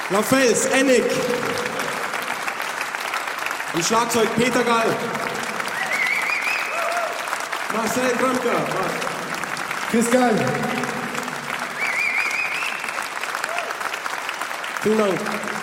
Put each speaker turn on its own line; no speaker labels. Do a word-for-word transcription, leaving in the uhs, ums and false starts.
Lafels, Ennick. Am Schlagzeug Peter Gall. Marcel Drumker.
Chris Gall.
Vielen Dank.